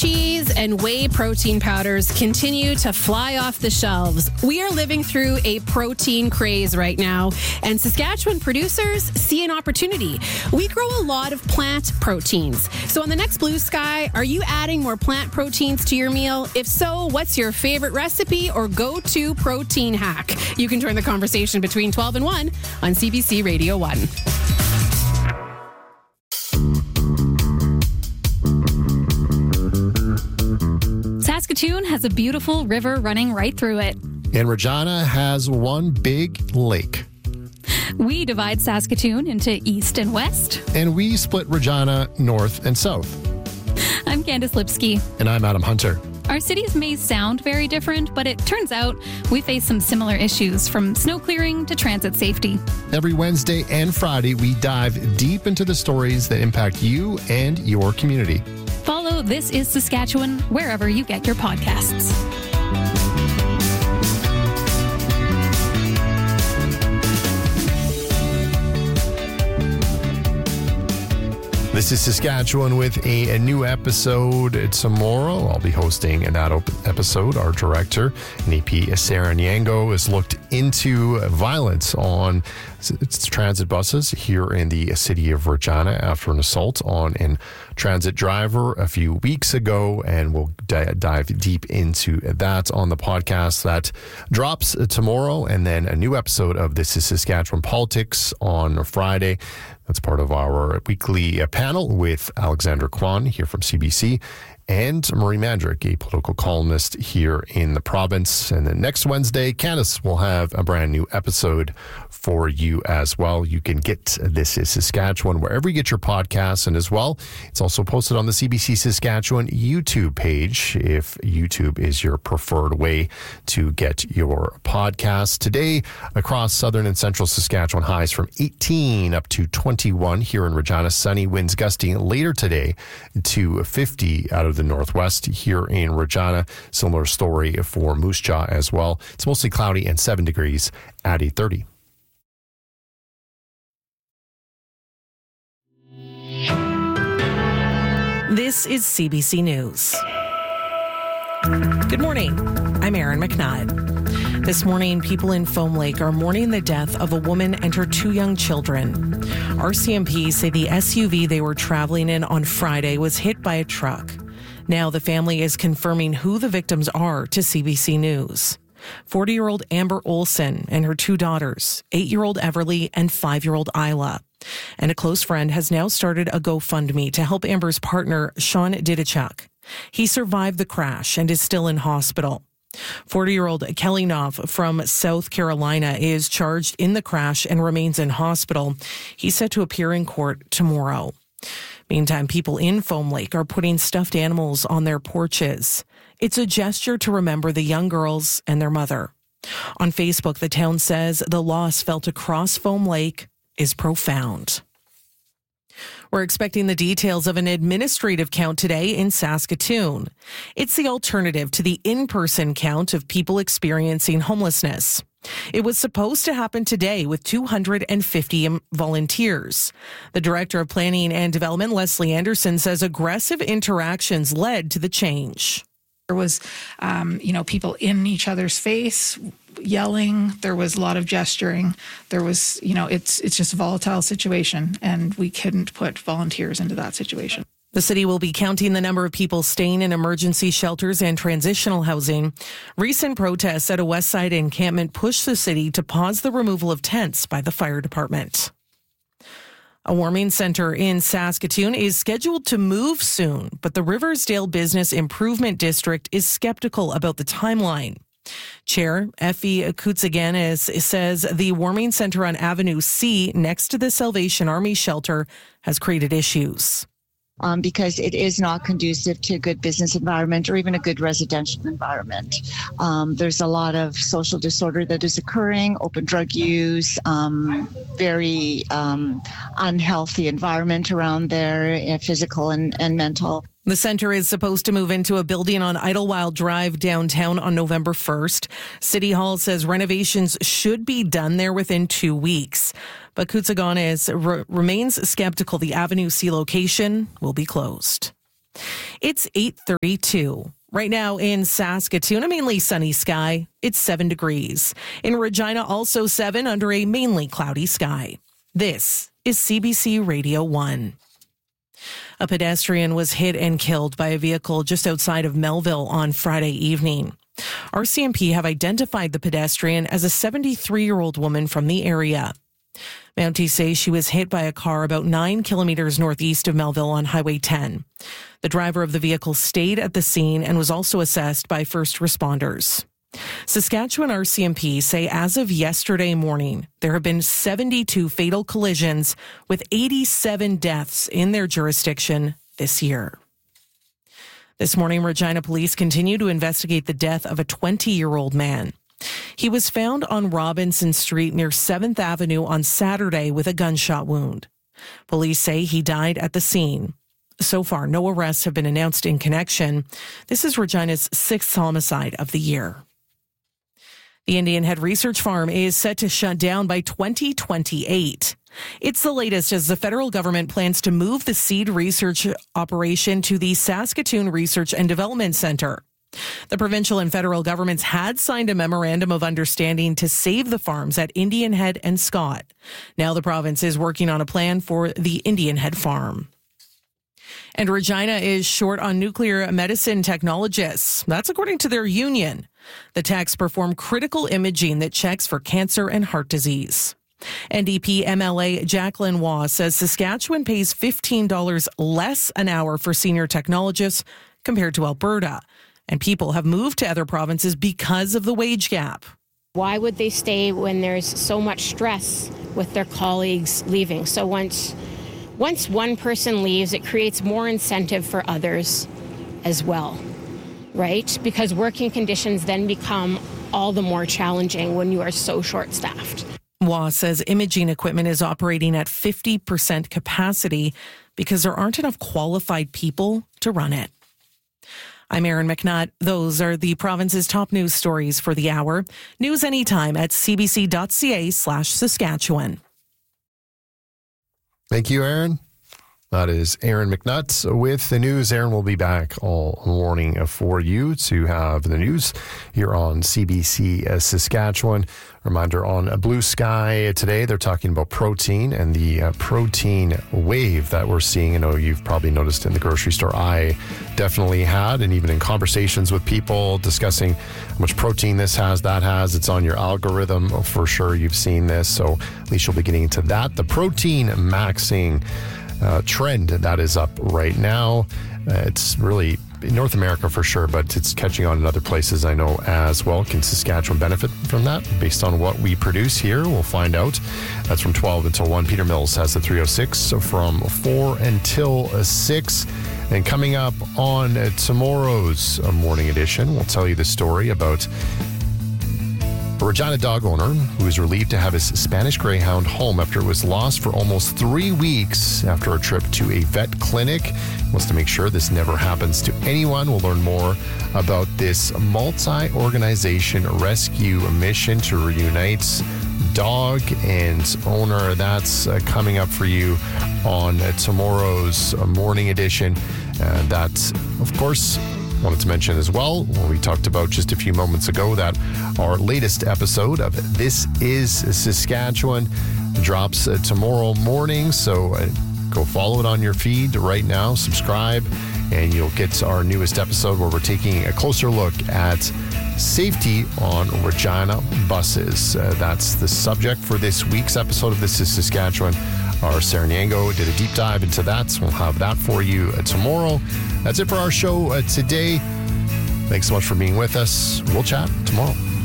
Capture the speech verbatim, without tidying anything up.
cheese and whey protein powders continue to fly off the shelves. We are living through a protein craze right now, and Saskatchewan producers see an opportunity. We grow a lot of plant proteins. So on the next Blue Sky, are you adding more plant proteins to your meal? If so, what's your favorite recipe or go-to protein hack? You can join the conversation between twelve and one on C B C Radio one. Saskatoon has a beautiful river running right through it. And Regina has one big lake. We divide Saskatoon into east and west. And we split Regina north and south. I'm Candice Lipsky. And I'm Adam Hunter. Our cities may sound very different, but it turns out we face some similar issues, from snow clearing to transit safety. Every Wednesday and Friday, we dive deep into the stories that impact you and your community. Follow This is Saskatchewan wherever you get your podcasts. This is Saskatchewan with a, a new episode tomorrow. I'll be hosting that op- episode. Our director, N A P Sarah Nyango, has looked into violence on its transit buses here in the city of Regina after an assault on a transit driver a few weeks ago, and we'll di- dive deep into that on the podcast. That drops tomorrow, and then a new episode of This is Saskatchewan Politics on Friday. That's part of our weekly panel with Alexandra Kwan here from C B C and Marie Mandrick, a political columnist here in the province. And then next Wednesday, Candice will have a brand new episode for you as well. You can get This is Saskatchewan wherever you get your podcasts. And as well, it's also posted on the C B C Saskatchewan YouTube page if YouTube is your preferred way to get your podcasts. Today, across southern and central Saskatchewan, highs from eighteen up to twenty-one here in Regina. Sunny, winds gusting later today to fifty out of the northwest here in Regina. Similar story for Moose Jaw as well. It's mostly cloudy and seven degrees at eight thirty. This is C B C News. Good morning. I'm Erin McNutt. This morning, people in Foam Lake are mourning the death of a woman and her two young children. R C M P say the S U V they were traveling in on Friday was hit by a truck. Now the family is confirming who the victims are to C B C News. forty-year-old Amber Olson and her two daughters, eight-year-old Everly and five-year-old Isla. And a close friend has now started a GoFundMe to help Amber's partner, Sean Didichuk. He survived the crash and is still in hospital. forty-year-old Kelly Knopf from South Carolina is charged in the crash and remains in hospital. He's set to appear in court tomorrow. Meantime, people in Foam Lake are putting stuffed animals on their porches. It's a gesture to remember the young girls and their mother. On Facebook, the town says the loss felt across Foam Lake is profound. We're expecting the details of an administrative count today in Saskatoon. It's the alternative to the in-person count of people experiencing homelessness. It was supposed to happen today with two hundred fifty volunteers. The Director of Planning and Development, Leslie Anderson, says aggressive interactions led to the change. There was, um, you know, people in each other's face, yelling. There was a lot of gesturing. There was, you know, it's it's just a volatile situation, and we couldn't put volunteers into that situation. The city will be counting the number of people staying in emergency shelters and transitional housing. Recent protests at a Westside encampment pushed the city to pause the removal of tents by the fire department. A warming center in Saskatoon is scheduled to move soon, but the Riversdale Business Improvement District is skeptical about the timeline. Chair Effie Koutsaganis says the warming center on Avenue C next to the Salvation Army shelter has created issues. Um, because it is not conducive to a good business environment or even a good residential environment. Um, there's a lot of social disorder that is occurring, open drug use, um, very um, unhealthy environment around there, physical and, and mental. The center is supposed to move into a building on Idlewild Drive downtown on November first. City Hall says renovations should be done there within two weeks. But Koutsaganis re- remains skeptical the Avenue C location will be closed. It's eight thirty-two. Right now in Saskatoon, a mainly sunny sky. It's seven degrees. In Regina, also seven under a mainly cloudy sky. This is C B C Radio one. A pedestrian was hit and killed by a vehicle just outside of Melville on Friday evening. R C M P have identified the pedestrian as a seventy-three-year-old woman from the area. Mounties say she was hit by a car about nine kilometers northeast of Melville on Highway ten. The driver of the vehicle stayed at the scene and was also assessed by first responders. Saskatchewan R C M P say as of yesterday morning, there have been seventy-two fatal collisions with eighty-seven deaths in their jurisdiction this year. This morning, Regina police continue to investigate the death of a twenty-year-old man. He was found on Robinson Street near seventh Avenue on Saturday with a gunshot wound. Police say he died at the scene. So far, no arrests have been announced in connection. This is Regina's sixth homicide of the year. The Indian Head Research Farm is set to shut down by twenty twenty-eight. It's the latest as the federal government plans to move the seed research operation to the Saskatoon Research and Development Centre. The provincial and federal governments had signed a memorandum of understanding to save the farms at Indian Head and Scott. Now the province is working on a plan for the Indian Head farm. And Regina is short on nuclear medicine technologists. That's according to their union. The techs perform critical imaging that checks for cancer and heart disease. N D P M L A Jacqueline Waugh says Saskatchewan pays fifteen dollars less an hour for senior technologists compared to Alberta. And people have moved to other provinces because of the wage gap. Why would they stay when there's so much stress with their colleagues leaving? So once once one person leaves, it creates more incentive for others as well, right? Because working conditions then become all the more challenging when you are so short-staffed. Waugh says imaging equipment is operating at fifty percent capacity because there aren't enough qualified people to run it. I'm Erin McNutt. Those are the province's top news stories for the hour. News anytime at cbc.ca slash Saskatchewan. Thank you, Erin. That is Erin McNutt with the news. Erin will be back all morning for you to have the news here on C B C Saskatchewan. Reminder on a Blue Sky today, they're talking about protein and the uh, protein wave that we're seeing. I know you've probably noticed in the grocery store. I definitely had, and even in conversations with people discussing how much protein this has, that has. It's on your algorithm for sure. You've seen this, so at least you'll be getting into that. The protein maxing uh, trend that is up right now. Uh, it's really in North America for sure, but it's catching on in other places I know as well. Can Saskatchewan benefit from that based on what we produce here? We'll find out. That's from twelve until one. Peter Mills has the three oh six from four until six. And coming up on tomorrow's morning edition, we'll tell you the story about a Regina dog owner who is relieved to have his Spanish Greyhound home after it was lost for almost three weeks after a trip to a vet clinic. Wants to make sure this never happens to anyone. We'll learn more about this multi-organization rescue mission to reunite dog and owner. That's uh, coming up for you on uh, tomorrow's uh, morning edition. Uh, that, of course, wanted to mention as well, when we talked about just a few moments ago, that our latest episode of This is Saskatchewan drops uh, tomorrow morning. So uh, go follow it on your feed right now, subscribe, and you'll get our newest episode where we're taking a closer look at safety on Regina buses. Uh, that's the subject for this week's episode of This is Saskatchewan. Our Sarah Nyango did a deep dive into that, so we'll have that for you uh, tomorrow. That's it for our show uh, today. Thanks so much for being with us. We'll chat tomorrow.